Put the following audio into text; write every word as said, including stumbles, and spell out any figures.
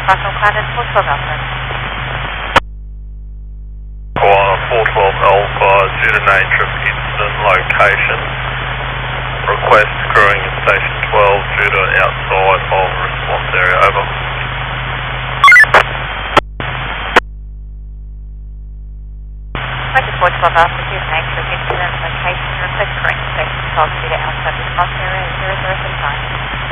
Buckle Cloud four twelve Alpha. four twelve Alpha, due to nature of incident location, request crewing at station twelve due to outside of response area, over. Roger four twelve Alpha, due to nature of incident location, request crewing at station twelve due to outside response area, zero zero seven nine.